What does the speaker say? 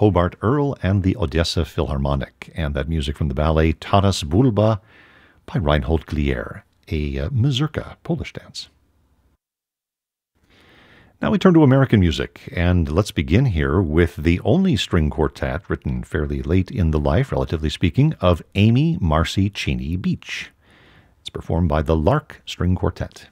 Hobart Earl and the Odessa Philharmonic, and that music from the ballet Taras Bulba by Reinhold Glier, a mazurka, Polish dance. Now we turn to American music, and let's begin here with the only string quartet, written fairly late in the life, relatively speaking, of Amy Marcy Cheney Beach. It's performed by the Lark String Quartet.